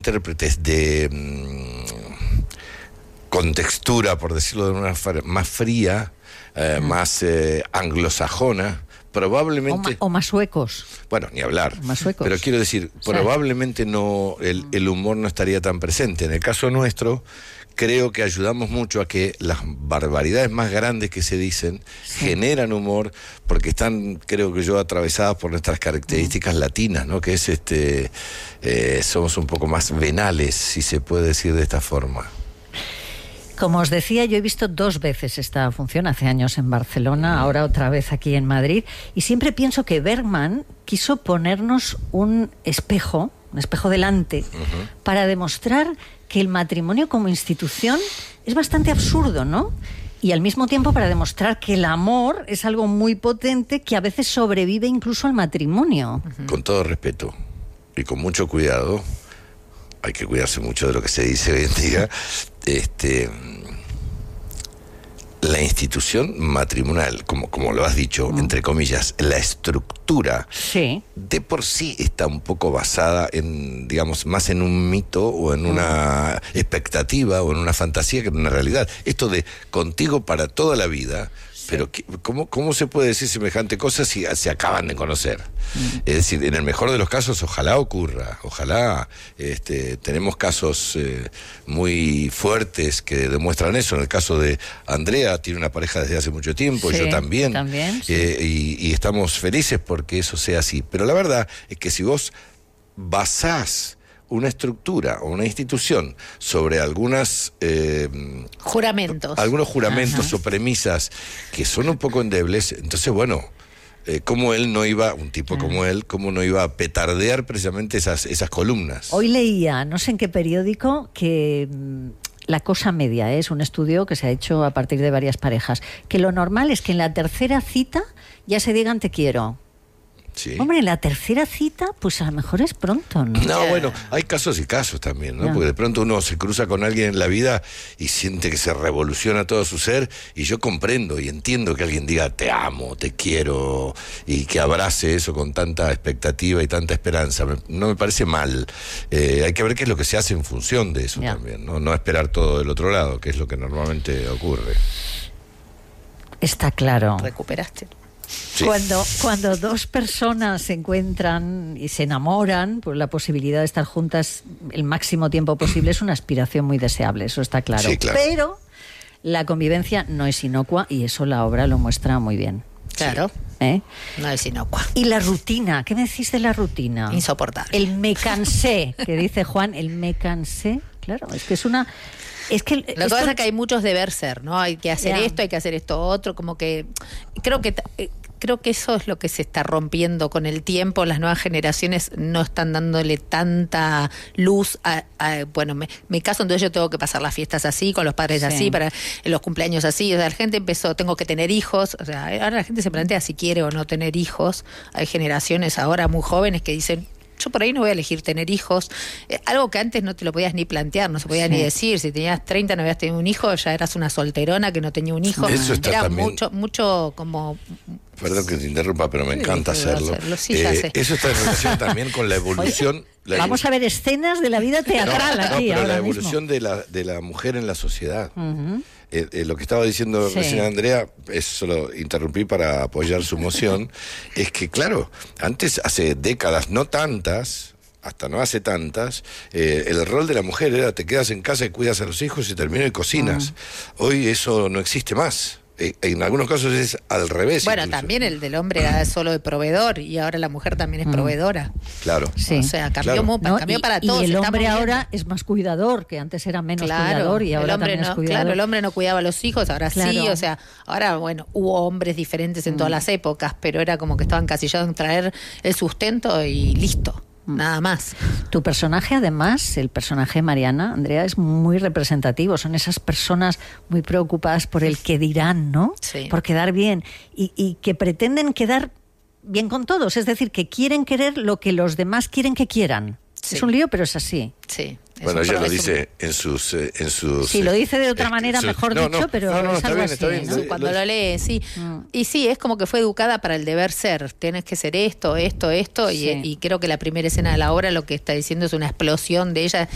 intérpretes de con textura, por decirlo de una manera más fría, más anglosajona, probablemente... O más suecos. Bueno, ni hablar. Más suecos. Pero quiero decir, probablemente no el humor no estaría tan presente. En el caso nuestro, creo que ayudamos mucho a que las barbaridades más grandes que se dicen generan humor, porque están, creo que yo, atravesadas por nuestras características latinas, ¿no? Que es somos un poco más venales, si se puede decir de esta forma. Como os decía, yo he visto 2 veces esta función, hace años en Barcelona, ahora otra vez aquí en Madrid, y siempre pienso que Bergman quiso ponernos un espejo delante, para demostrar que el matrimonio como institución es bastante absurdo, ¿no? Y al mismo tiempo para demostrar que el amor es algo muy potente que a veces sobrevive incluso al matrimonio. Con todo respeto y con mucho cuidado, hay que cuidarse mucho de lo que se dice hoy en día, la institución matrimonial, como lo has dicho, entre comillas, la estructura, de por sí está un poco basada en, digamos, más en un mito o en una expectativa o en una fantasía que en una realidad. Esto de contigo para toda la vida... Pero ¿cómo se puede decir semejante cosa si se acaban de conocer? Es decir, en el mejor de los casos, ojalá ocurra, ojalá. Tenemos casos muy fuertes que demuestran eso. En el caso de Andrea, tiene una pareja desde hace mucho tiempo, yo también. Y estamos felices porque eso sea así. Pero la verdad es que si vos basás una estructura o una institución sobre algunos juramentos o premisas que son un poco endebles, entonces bueno, ¿cómo él no iba, un tipo como él, cómo no iba a petardear precisamente esas columnas? Hoy leía, no sé en qué periódico, que La Cosa Media es un estudio que se ha hecho a partir de varias parejas, que lo normal es que en la tercera cita ya se digan te quiero. Sí. Hombre, la tercera cita, pues a lo mejor es pronto, ¿no? No, bueno, hay casos y casos también, ¿no? Porque de pronto uno se cruza con alguien en la vida y siente que se revoluciona todo su ser, y yo comprendo y entiendo que alguien diga te amo, te quiero, y que abrace eso con tanta expectativa y tanta esperanza. No me parece mal. Hay que ver qué es lo que se hace en función de eso también, ¿no? No esperar todo del otro lado, que es lo que normalmente ocurre. Está claro. Recuperaste. Sí. Cuando 2 personas se encuentran y se enamoran, pues la posibilidad de estar juntas el máximo tiempo posible es una aspiración muy deseable, eso está claro. Sí, claro. Pero la convivencia no es inocua y eso la obra lo muestra muy bien. Claro. No es inocua. Y la rutina, ¿qué me decís de la rutina? Insoportable. El me cansé, que dice Juan, el me cansé, claro, es que es una... Es que lo que pasa es que hay muchos deber ser, ¿no? Hay que hacer esto, hay que hacer esto otro, como que creo que eso es lo que se está rompiendo con el tiempo. Las nuevas generaciones no están dándole tanta luz bueno, me caso, entonces yo tengo que pasar las fiestas así, con los padres así, para los cumpleaños así. O sea, la gente empezó, tengo que tener hijos. O sea, ahora la gente se plantea si quiere o no tener hijos. Hay generaciones ahora muy jóvenes que dicen, yo por ahí no voy a elegir tener hijos. Algo que antes no te lo podías ni plantear, no se podía ni decir. Si tenías 30 no habías tenido un hijo, ya eras una solterona que no tenía un hijo. Eso está era también... mucho como... Perdón que te interrumpa, pero me encanta hacerlo. Sí, ya sé. Eso está en relación también con la evolución... Vamos a ver escenas de la vida teatral aquí. Pero ahora la evolución mismo. de la mujer en la sociedad. Lo que estaba diciendo recién Andrea, eso lo interrumpí para apoyar su moción, es que claro, antes, hace décadas, no tantas, hasta no hace tantas, el rol de la mujer era te quedas en casa y cuidas a los hijos y terminas y cocinas. Hoy eso no existe más. En algunos casos es al revés. Bueno, incluso. También el del hombre era solo de proveedor y ahora la mujer también es proveedora. Claro. O sea, cambió, cambió para todos. Y el hombre ahora es más cuidador, que antes era menos cuidador y ahora también es cuidador. Claro, el hombre no cuidaba a los hijos, ahora sí. O sea, ahora, bueno, hubo hombres diferentes en todas las épocas, pero era como que estaban encasillados en traer el sustento y listo. Nada más. Tu personaje, además, el personaje Mariana, Andrea, es muy representativo. Son esas personas muy preocupadas por el que dirán, ¿no? Sí. Por quedar bien. Y que pretenden quedar bien con todos. Es decir, que quieren querer lo que los demás quieren que quieran. Sí. Es un lío, pero es así. Sí. Bueno, ella lo dice en sus... Sí, lo dice de otra manera, mejor dicho, pero es algo así, está bien, ¿no? Cuando lo lee, sí. Y sí, es como que fue educada para el deber ser. Tienes que ser esto. Y creo que la primera escena de la obra lo que está diciendo es una explosión de ella